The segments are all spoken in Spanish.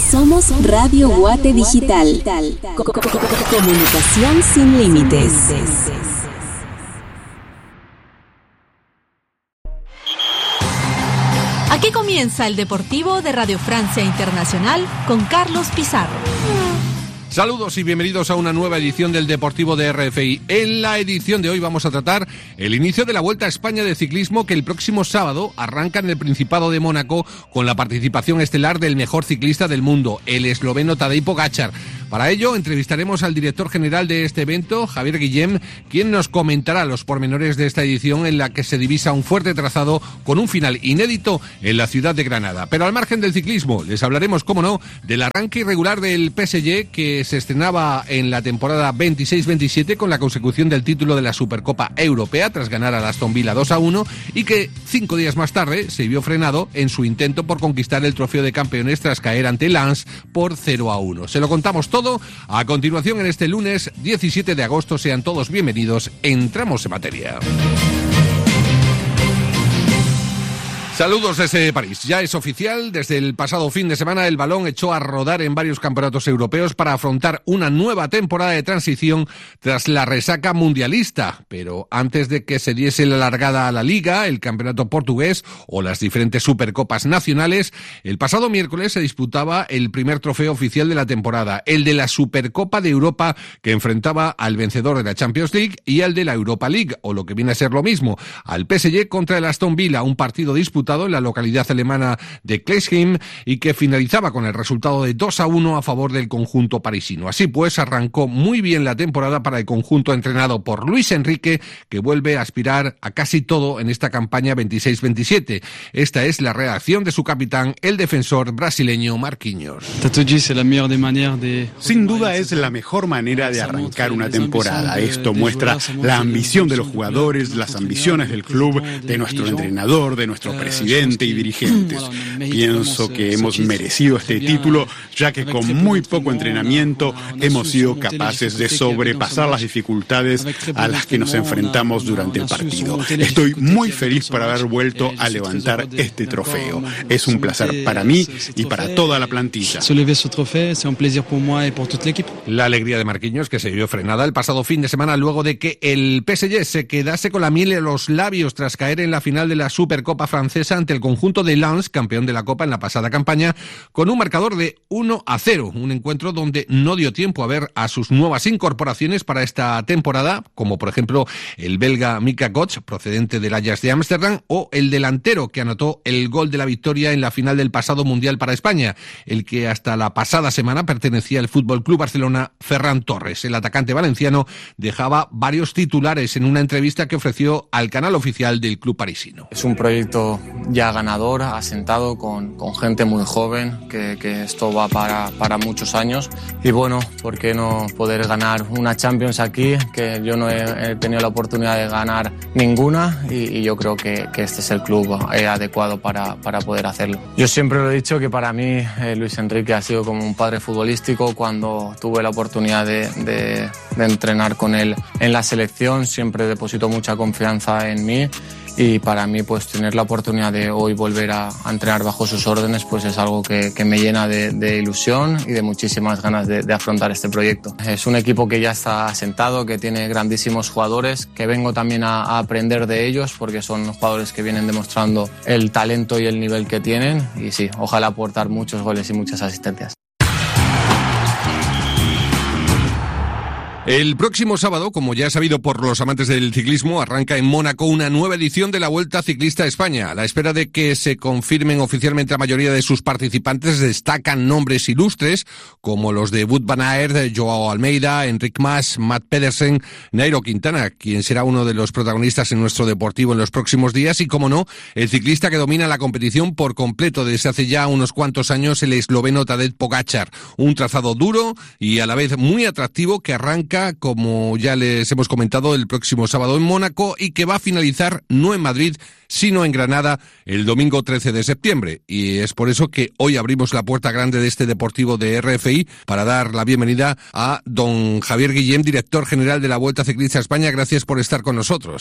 Somos Radio Guate Digital. Comunicación sin límites. Aquí comienza el Deportivo de Radio Francia Internacional con Carlos Pizarro. Saludos y bienvenidos a una nueva edición del Deportivo de RFI. En la edición de hoy vamos a tratar el inicio de la Vuelta a España de ciclismo, que el próximo sábado arranca en el Principado de Mónaco con la participación estelar del mejor ciclista del mundo, el esloveno Tadej Pogačar. Para ello entrevistaremos al director general de este evento, Javier Guillem, quien nos comentará los pormenores de esta edición en la que se divisa un fuerte trazado con un final inédito en la ciudad de Granada. Pero al margen del ciclismo, les hablaremos, cómo no, del arranque irregular del PSG, que se estrenaba en la temporada 26-27 con la consecución del título de la Supercopa Europea tras ganar a Aston Villa 2-1 y que 5 días más tarde se vio frenado en su intento por conquistar el trofeo de campeones tras caer ante Lens por 0-1. Se lo contamos todo a continuación en este lunes 17 de agosto. Sean todos bienvenidos. Entramos en materia. Saludos desde París. Ya es oficial, desde el pasado fin de semana el balón echó a rodar en varios campeonatos europeos para afrontar una nueva temporada de transición tras la resaca mundialista. Pero antes de que se diese la largada a la Liga, el campeonato portugués o las diferentes supercopas nacionales, el pasado miércoles se disputaba el primer trofeo oficial de la temporada, el de la Supercopa de Europa, que enfrentaba al vencedor de la Champions League y al de la Europa League, o lo que viene a ser lo mismo, al PSG contra el Aston Villa, un partido disputado en la localidad alemana de Klesheim y que finalizaba con el resultado de 2-1 a favor del conjunto parisino. Así pues, arrancó muy bien la temporada para el conjunto entrenado por Luis Enrique, que vuelve a aspirar a casi todo en esta campaña 26-27. Esta es la reacción de su capitán, el defensor brasileño Marquinhos. Sin duda es la mejor manera de arrancar una temporada. Esto muestra la ambición de los jugadores, las ambiciones del club, de nuestro entrenador, de nuestro presidente y dirigentes. Pienso que hemos merecido este título, ya que con muy poco entrenamiento hemos sido capaces de sobrepasar las dificultades a las que nos enfrentamos durante el partido. Estoy muy feliz por haber vuelto a levantar este trofeo. Es un placer para mí y para toda la plantilla. La alegría de Marquinhos, que se vio frenada el pasado fin de semana luego de que el PSG se quedase con la miel en los labios tras caer en la final de la Supercopa francesa ante el conjunto de Lens, campeón de la Copa en la pasada campaña, con un marcador de 1-0, un encuentro donde no dio tiempo a ver a sus nuevas incorporaciones para esta temporada, como por ejemplo el belga Mika Götze, procedente del Ajax de Ámsterdam, o el delantero que anotó el gol de la victoria en la final del pasado Mundial para España, el que hasta la pasada semana pertenecía al Fútbol Club Barcelona, Ferran Torres. El atacante valenciano dejaba varios titulares en una entrevista que ofreció al canal oficial del club parisino. Es un proyecto ya ganador, asentado con gente muy joven, que esto va para muchos años. Y bueno, ¿por qué no poder ganar una Champions aquí? Que yo no he tenido la oportunidad de ganar ninguna y yo creo que este es el club adecuado para poder hacerlo. Yo siempre lo he dicho que para mí Luis Enrique ha sido como un padre futbolístico. Cuando tuve la oportunidad de entrenar con él en la selección, siempre depositó mucha confianza en mí. Y para mí, pues tener la oportunidad de hoy volver a entrenar bajo sus órdenes, pues es algo que me llena de ilusión y de muchísimas ganas de afrontar este proyecto. Es un equipo que ya está asentado, que tiene grandísimos jugadores, que vengo también a aprender de ellos, porque son jugadores que vienen demostrando el talento y el nivel que tienen. Y sí, ojalá aportar muchos goles y muchas asistencias. El próximo sábado, como ya es sabido por los amantes del ciclismo, arranca en Mónaco una nueva edición de la Vuelta Ciclista a España. A la espera de que se confirmen oficialmente la mayoría de sus participantes, destacan nombres ilustres como los de Wout van Aert, Joao Almeida, Enric Mas, Matt Pedersen, Nairo Quintana, quien será uno de los protagonistas en nuestro Deportivo en los próximos días, y, como no, el ciclista que domina la competición por completo desde hace ya unos cuantos años, el esloveno Tadej Pogačar. Un trazado duro y a la vez muy atractivo que arranca, como ya les hemos comentado, el próximo sábado en Mónaco y que va a finalizar no en Madrid, sino en Granada el domingo 13 de septiembre. Y es por eso que hoy abrimos la puerta grande de este Deportivo de RFI para dar la bienvenida a don Javier Guillem, director general de la Vuelta Ciclista a España. Gracias por estar con nosotros.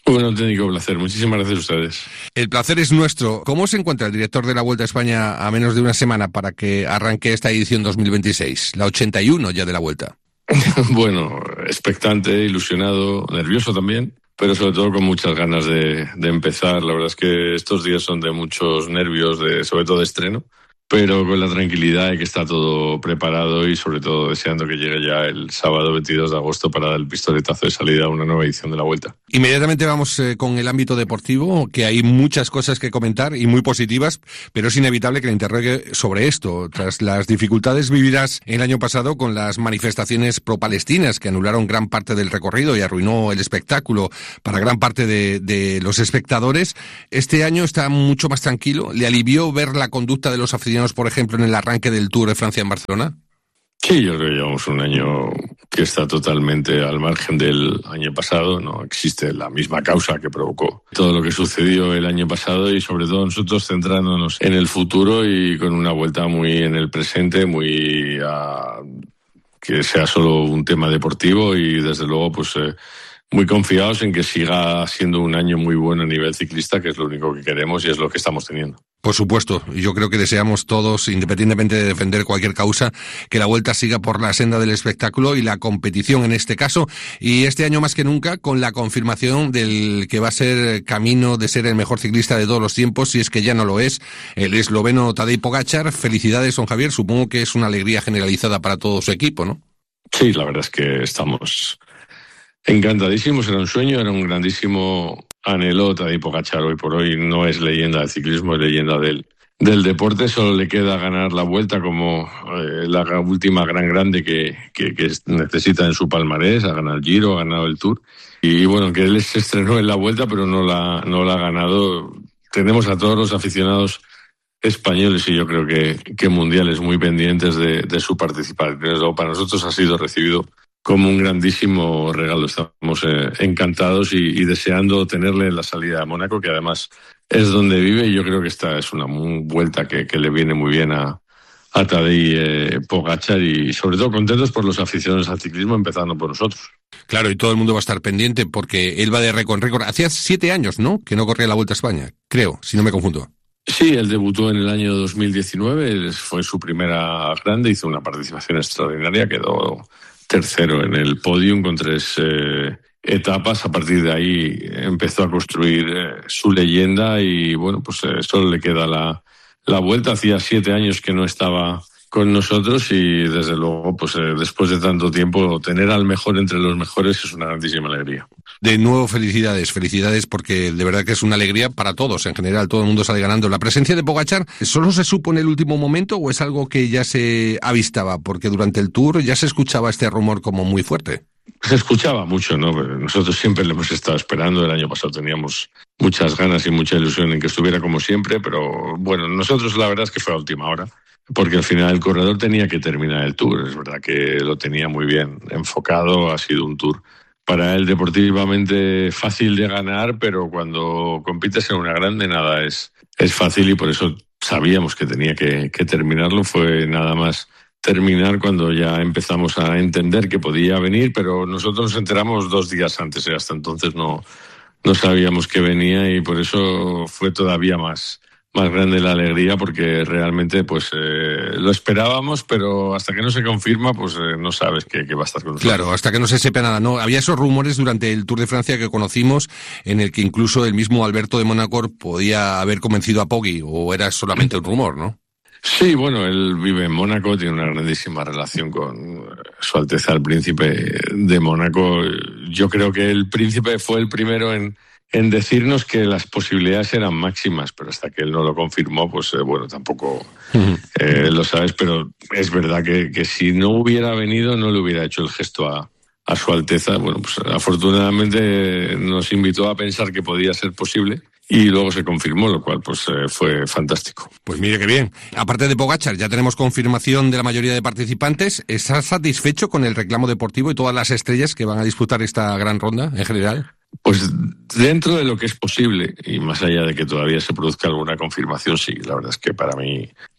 Un auténtico placer. Muchísimas gracias a ustedes. El placer es nuestro. ¿Cómo se encuentra el director de la Vuelta a España a menos de una semana para que arranque esta edición 2026, la 81 ya de la Vuelta? Bueno, expectante, ilusionado, nervioso también, pero sobre todo con muchas ganas de empezar. La verdad es que estos días son de muchos nervios, sobre todo de estreno, pero con la tranquilidad de que está todo preparado y sobre todo deseando que llegue ya el sábado 22 de agosto para dar el pistoletazo de salida a una nueva edición de la Vuelta. Inmediatamente vamos con el ámbito deportivo, que hay muchas cosas que comentar y muy positivas, pero es inevitable que le interrogue sobre esto. Tras las dificultades vividas el año pasado con las manifestaciones pro-palestinas que anularon gran parte del recorrido y arruinó el espectáculo para gran parte de los espectadores, este año está mucho más tranquilo. ¿Le alivió ver la conducta de los aficionados, por ejemplo, en el arranque del Tour de Francia en Barcelona? Sí, yo creo que llevamos un año que está totalmente al margen del año pasado. No existe la misma causa que provocó todo lo que sucedió el año pasado y sobre todo nosotros centrándonos en el futuro y con una vuelta muy en el presente, muy que sea solo un tema deportivo y desde luego pues muy confiados en que siga siendo un año muy bueno a nivel ciclista, que es lo único que queremos y es lo que estamos teniendo. Por supuesto, yo creo que deseamos todos, independientemente de defender cualquier causa, que la Vuelta siga por la senda del espectáculo y la competición en este caso, y este año más que nunca con la confirmación del que va a ser camino de ser el mejor ciclista de todos los tiempos, si es que ya no lo es, el esloveno Tadej Pogačar. Felicidades, don Javier, supongo que es una alegría generalizada para todo su equipo, ¿no? Sí, la verdad es que estamos encantadísimos, era un sueño, era un grandísimo anhelo. Tadej Pogačar hoy por hoy no es leyenda del ciclismo, es leyenda del deporte. Solo le queda ganar la Vuelta como la última gran grande que necesita en su palmarés. Ha ganado el Giro, ha ganado el Tour. Y bueno, que él se estrenó en la Vuelta, pero no la ha ganado. Tenemos a todos los aficionados españoles y yo creo que mundiales muy pendientes de su participación. Para nosotros ha sido recibido como un grandísimo regalo. Estamos encantados y deseando tenerle en la salida a Mónaco, que además es donde vive, y yo creo que esta es una vuelta que le viene muy bien a Tadej Pogačar y sobre todo contentos por los aficionados al ciclismo, empezando por nosotros. Claro, y todo el mundo va a estar pendiente porque él va de récord en récord. Hacía 7 años, ¿no?, que no corría la Vuelta a España, creo, si no me confundo. Sí, él debutó en el año 2019, fue su primera grande, hizo una participación extraordinaria, quedó tercero en el podium con 3 etapas. A partir de ahí empezó a construir su leyenda y bueno, pues solo le queda la Vuelta. Hacía 7 años que no estaba con nosotros y desde luego pues después de tanto tiempo tener al mejor entre los mejores es una grandísima alegría. De nuevo felicidades porque de verdad que es una alegría para todos en general, todo el mundo sale ganando. ¿La presencia de Pogačar solo se supo en el último momento o es algo que ya se avistaba? Porque durante el Tour ya se escuchaba este rumor como muy fuerte. Se escuchaba mucho, ¿no? Nosotros siempre le hemos estado esperando. El año pasado teníamos muchas ganas y mucha ilusión en que estuviera como siempre, pero bueno, nosotros la verdad es que fue a última hora, porque al final el corredor tenía que terminar el Tour. Es verdad que lo tenía muy bien enfocado, ha sido un Tour para él deportivamente fácil de ganar, pero cuando compites en una grande nada es fácil y por eso sabíamos que tenía que terminarlo. Fue nada más terminar cuando ya empezamos a entender que podía venir, pero nosotros nos enteramos 2 días antes, hasta entonces no sabíamos que venía y por eso fue todavía más grande la alegría, porque realmente pues lo esperábamos, pero hasta que no se confirma pues no sabes que va a estar con nosotros. Claro, hasta que no se sepa nada. No, había esos rumores durante el Tour de Francia que conocimos en el que incluso el mismo Alberto de Mónaco podía haber convencido a Poggi, o era solamente un rumor, ¿no? Sí, bueno, él vive en Mónaco, tiene una grandísima relación con Su Alteza el Príncipe de Mónaco. Yo creo que el Príncipe fue el primero en decirnos que las posibilidades eran máximas, pero hasta que él no lo confirmó, pues bueno, tampoco lo sabes, pero es verdad que si no hubiera venido no le hubiera hecho el gesto a Su Alteza. Bueno, pues afortunadamente nos invitó a pensar que podía ser posible y luego se confirmó, lo cual pues fue fantástico. Pues mire qué bien. Aparte de Pogačar, ya tenemos confirmación de la mayoría de participantes. ¿Estás satisfecho con el reclamo deportivo y todas las estrellas que van a disputar esta gran ronda en general? Pues dentro de lo que es posible y más allá de que todavía se produzca alguna confirmación, sí, la verdad es que para mí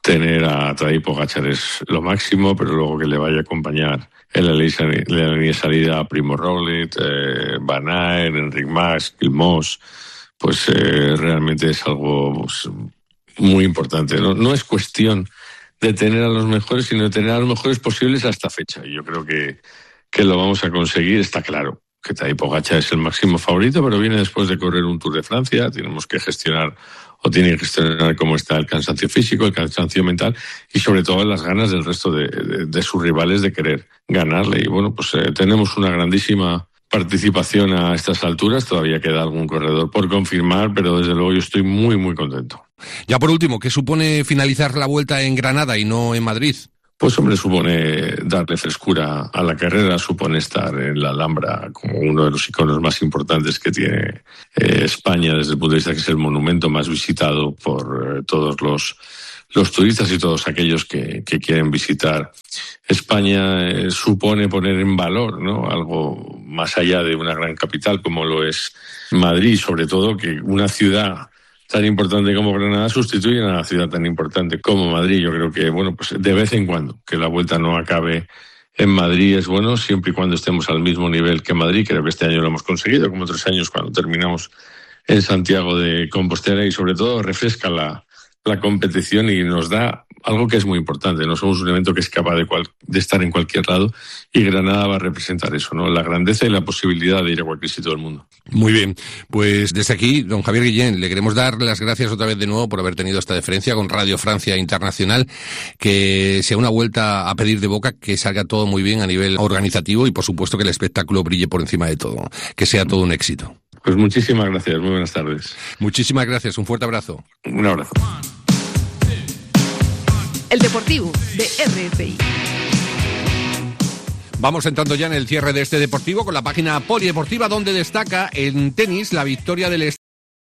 tener a Tadej Pogačar es lo máximo, pero luego que le vaya a acompañar en la línea de salida Primo Roglic, Van Aert, Enric Mas, Kilmos, pues realmente es algo pues, muy importante. No es cuestión de tener a los mejores, sino de tener a los mejores posibles a esta fecha. Y yo creo que lo vamos a conseguir, está claro. Que Tadej Pogačar es el máximo favorito, pero viene después de correr un Tour de Francia. Tenemos que gestionar tiene que gestionar cómo está el cansancio físico, el cansancio mental y sobre todo las ganas del resto de sus rivales de querer ganarle. Y bueno, pues tenemos una grandísima participación a estas alturas. Todavía queda algún corredor por confirmar, pero desde luego yo estoy muy, muy contento. Ya por último, ¿qué supone finalizar la Vuelta en Granada y no en Madrid? Pues hombre, supone darle frescura a la carrera, supone estar en la Alhambra como uno de los iconos más importantes que tiene España desde el punto de vista que es el monumento más visitado por todos los turistas y todos aquellos que quieren visitar España. Supone poner en valor, ¿no?, algo más allá de una gran capital como lo es Madrid, sobre todo que una ciudad tan importante como Granada sustituyen a una ciudad tan importante como Madrid. Yo creo que, bueno, pues de vez en cuando, que la Vuelta no acabe en Madrid es bueno, siempre y cuando estemos al mismo nivel que Madrid. Creo que este año lo hemos conseguido, como otros años cuando terminamos en Santiago de Compostela, y sobre todo refresca la competición y nos da algo que es muy importante. No somos un evento que es capaz de estar en cualquier lado, y Granada va a representar eso, ¿no?, la grandeza y la posibilidad de ir a cualquier sitio del mundo. Muy bien, pues desde aquí, don Javier Guillén, le queremos dar las gracias otra vez de nuevo por haber tenido esta deferencia con Radio Francia Internacional, que sea una vuelta a pedir de boca, que salga todo muy bien a nivel organizativo y por supuesto que el espectáculo brille por encima de todo, que sea todo un éxito. Pues muchísimas gracias, muy buenas tardes. Muchísimas gracias, un fuerte abrazo. Un abrazo. El Deportivo de RFI. Vamos entrando ya en el cierre de este Deportivo con la página polideportiva, donde destaca en tenis la victoria del